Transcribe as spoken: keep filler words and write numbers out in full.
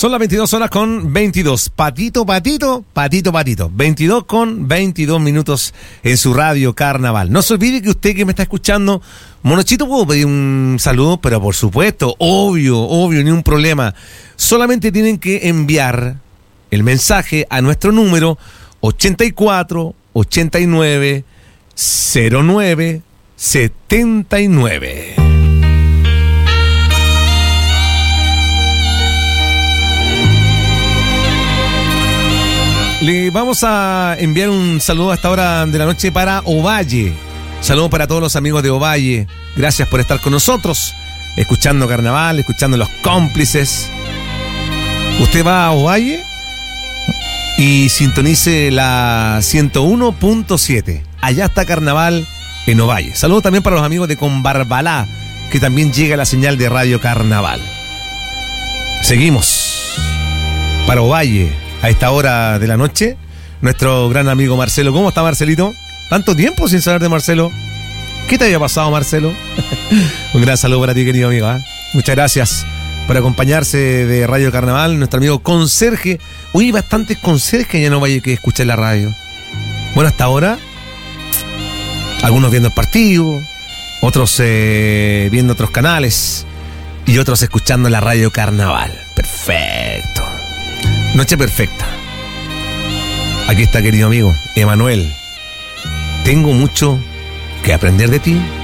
Son las veintidós horas con veintidós. Patito, patito, patito, patito. veintidós con veintidós minutos en su radio Carnaval. No se olvide que usted que me está escuchando, Monochito, puedo pedir un saludo, pero por supuesto, obvio, obvio, ni un problema. Solamente tienen que enviar el mensaje a nuestro número ochenta y cuatro, ochenta y nueve, cero nueve, setenta y nueve. Le vamos a enviar un saludo a esta hora de la noche para Ovalle. Saludos para todos los amigos de Ovalle. Gracias por estar con nosotros, escuchando Carnaval, escuchando Los Cómplices. Usted va a Ovalle y sintonice la ciento uno punto siete. Allá está Carnaval en Ovalle. Saludos también para los amigos de Conbarbalá, que también llega la señal de Radio Carnaval. Seguimos para Ovalle. A esta hora de la noche, nuestro gran amigo Marcelo. ¿Cómo está, Marcelito? Tanto tiempo sin saber de Marcelo. ¿Qué te había pasado, Marcelo? Un gran saludo para ti, querido amigo, ¿eh? Muchas gracias por acompañarse de Radio Carnaval. Nuestro amigo Conserje. Hoy hay bastantes conserjes ya no vaya que escuchar la radio. Bueno, hasta ahora, algunos viendo el partido, otros eh, viendo otros canales y otros escuchando la Radio Carnaval. Perfecto. Noche perfecta. Aquí está, querido amigo Emanuel. Tengo mucho que aprender de ti.